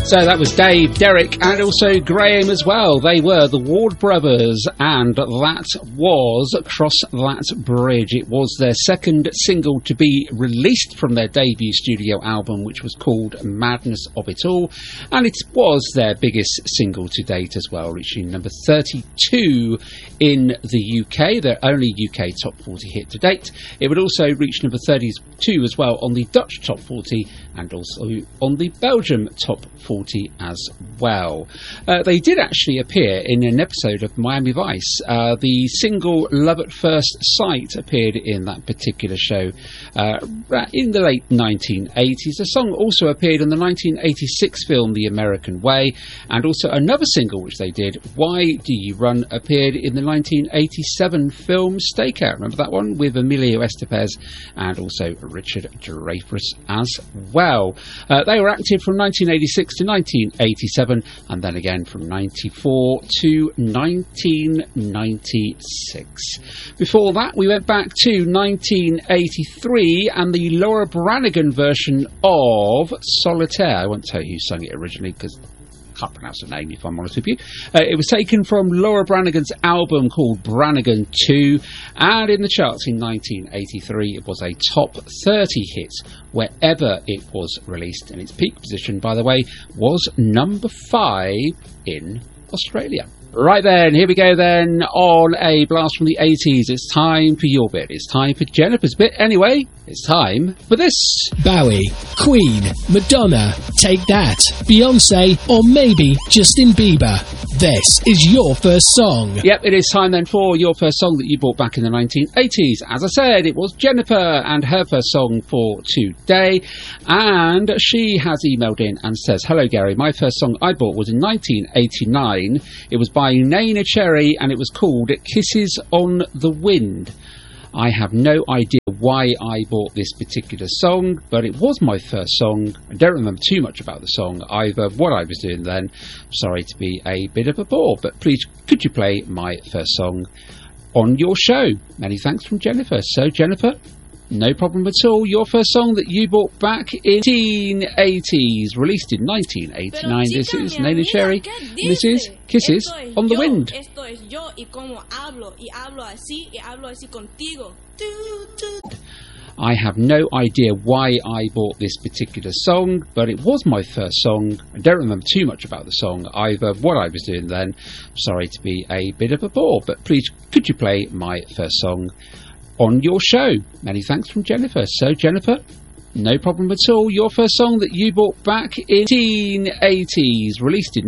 So that was Dave, Derek, and also Graham as well. They were the Ward Brothers, and that was Cross That Bridge. It was their second single to be released from their debut studio album, which was called Madness of It All, and it was their biggest single to date as well, reaching number 32 in the UK, their only UK top 40 hit to date. It would also reach number 32 as well on the Dutch top 40 and also on the Belgium top 40 as well. They did actually appear in an episode of Miami Vice. The single Love at First Sight appeared in that particular show in the late 1980s. The song also appeared in the 1986 film The American Way, and also another single which they did, Why Do You Run, appeared in the 1987 film Stakeout. Remember that one? With Emilio Estevez and also Richard Dreyfuss as well. They were active from 1986 to 1987, and then again from 94 to 1996. Before that, we went back to 1983 and the Laura Branigan version of Solitaire. I won't tell you who sung it originally because I can't pronounce the name, if I'm honest with you. It was taken from Laura Branigan's album called Branigan 2, and in the charts in 1983 it was a top 30 hit wherever it was released, and its peak position, by the way, was number 5 in Australia. Right then, here we go then on a blast from the 80s. It's time for your bit. It's time for Jennifer's bit. Anyway, it's time for this. Bowie, Queen, Madonna, Take That, Beyonce, or maybe Justin Bieber. This is your first song. Yep, it is time then for your first song that you bought back in the 1980s. As I said, it was Jennifer and her first song for today. And she has emailed in and says, hello Gary, my first song I bought was in 1989. It was by Neneh Cherry and it was called Kisses on the Wind. I have no idea why I bought this particular song, but it was my first song. I don't remember too much about the song, either what I was doing then. Sorry to be a bit of a bore, but please could you play my first song on your show? Many thanks from Jennifer. So Jennifer, no problem at all. Your first song that you bought back in 1980s, released in 1989. This is Neneh Cherry. This is Kisses on the Wind. Esto es yo y cómo hablo así contigo. I have no idea why I bought this particular song, but it was my first song. I don't remember too much about the song, either what I was doing then. Sorry to be a bit of a bore, but please could you play my first song on your show? Many thanks from Jennifer. So Jennifer, no problem at all. Your first song that you bought back in 1980s, released in